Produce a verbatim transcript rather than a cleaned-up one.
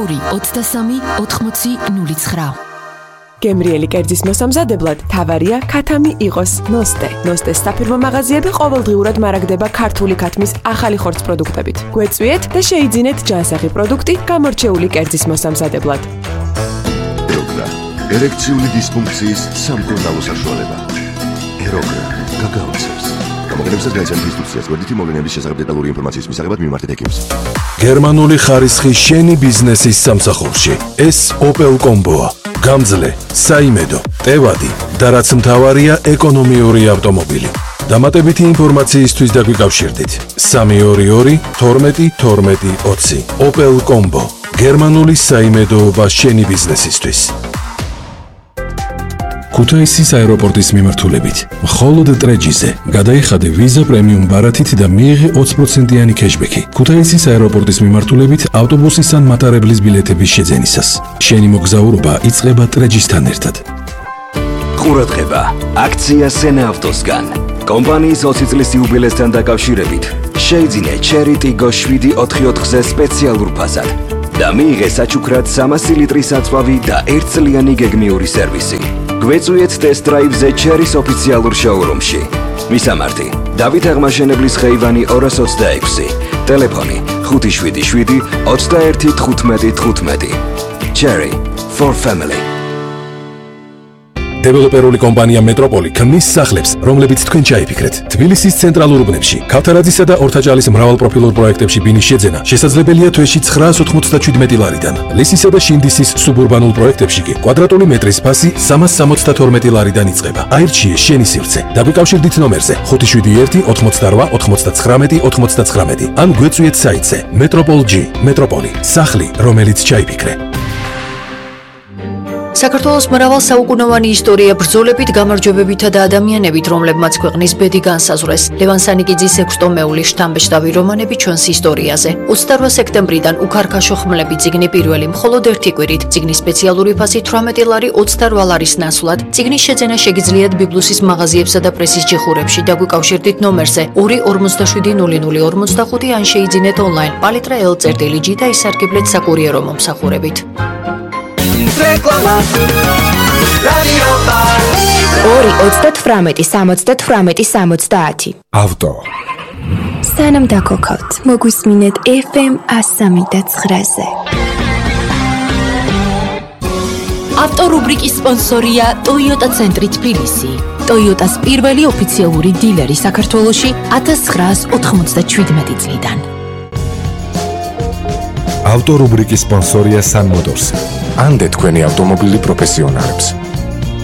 ორი ოცდასამი ოთხმოცი ნული ცხრა. გემრიელი კერძის მოსამზადებლად თავარია ქათამი იყოს ნოსტე. ნოსტეს საფირმო მაღაზიები ყოველდღიურად მარაგდება ქართული ქათმის ახალი ხორცს პროდუქტებით. გვეწვიეთ და შეიძინეთ ჯანსაღი პროდუქტი გამორჩეული კერძის მოსამზადებლად. ეროგრა ერექციული დისფუნქციის სამკურნალო საშუალება. ეროგრა გაგაოცებს. გამოგონებისას გაიცანით ინსტრუქციას გვერდითი მოვლენების შესახებ დეტალური ინფორმაციის მისაღებად მიმართეთ ექიმს. გერმანული ხარისხი შენი ბიზნესის სამსახურში. ეს Opel Combo-ა. გამძლე, საიმედო, ტევადი და რაც მთავარია ეკონომიური ავტომობილი. დამატებითი ინფორმაციისთვის დაგვიკავშირდით. სამი ორი ორი თორმეტი თორმეტი ოცი. Opel Combo. გერმანული საიმედოობა შენი ბიზნესისთვის. ქუთაისის აეროპორტის მიმართულებით მხოლოდ ტრეჯიზე გადაიხადე ვიზა პრემიუმ ბარათით და მიიღე ოცი პროცენტიანი кэშბექი. ქუთაისის აეროპორტის მიმართულებით ავტობუსის ან მატარებლის ბილეთების შეძენისას. შენი მოგზაურობა იწყება ტრეჯისთან ერთად. ყურადღება! აქცია სენა ავტოსგან. კომპანიის ოცი წლის იუბილესთან დაკავშირებით შეიძინე Cherry Tiggo შვიდი ოთხი ოთხზე სპეციალურ ფასად და მიიღე საჩუქრად სამასი ლიტრის აწვავი და ერთწლიანი გეგმიური სერვისი. გვეწვიეთ test drive-ზე Cherry-ს ოფიციალურ შოურუმში. მისამართი: დავით აღმაშენებლის ხეივანი ორას ოცდაექვსი. ტელეფონი: ხუთი შვიდი შვიდი ოცდაერთი თხუთმეტი თხუთმეტი. Cherry for family. დეველოპერული კომპანია მეტროპოლი ქმნის სახლებს, რომლებიც თქვენ ჩაიფიქრეთ. თბილისის ცენტრალურ უბნებში, ქავთარაძისა და ორთაჭალის მრავალპროფილურ პროექტებში ბინის შეძენა შესაძლებელია თვეში ცხრაას ოთხმოცდაშვიდმეტი ლარიდან. ლისისა და შინდისის სუბურბანულ პროექტებში კი კვადრატული მეტრის ფასი სამას სამოცდათორმეტი ლარიდან იწყება. აირჩიე შენი სივრცე. დაგვიკავშირდით ნომერზე ხუთი შვიდი ერთი ოცდაოთხი ოცდაცხრამეტი ოცდაცხრამეტი ან გვეწვიეთ საიტზე Metropol G. მეტროპოლი, სახლი, რომელიც ჩაიფიქრე. საქართველოს მრავალ საუკუნოვანი ისტორია ბრძოლებით, გამარჯვებებითა და ადამიანებით, რომლებმაც ქვეყნის ბედი განსაზღვრეს. ლევან სანიკიძის ექვსტომეული შთამბეჭდავი რომანები ჩვენს ისტორიაზე. ოცდაოთხი სექტემბრიდან უქარქაშო ხმლები წიგნი პირველი მხოლოდ ერთი კვირით. წიგნის სპეციალური ფასი თვრამეტი ლარი ოცდაოთხი ლარის ნაცვლად. წიგნის შეძენა შეგიძლიათ ბიბლუსის მაღაზიებსა და პრესის ჯიხურებში. დაგვიკავშირდით ნომერზე ორი ორმოცდაშვიდი ნული ნული ორმოცდახუთი ან შეიძინეთ ონლაინ პალიტრა ელწერტილი ჯი და ისარგებლეთ საკურიერო მომსახურებით. ორი ოცდათვრამეტი სამოცდათვრამეტი სამოცდაათი. ავტო. სანამ დაგოქავთ, მოგვისმინეთ ეფ ემ ათს სამი და ცხრაზე. ავტორუბრიკის სპონსორია Toyota ცენტრი თბილისი. Toyota-s პირველი ოფიციალური დილერი საქართველოში ათას ცხრაას ოთხმოცდაშვიდმეტი წლიდან. ავტორუბრიკის სპონსორია Sun Motors. ანდე თქვენი ავტომობილი პროფესიონალებს.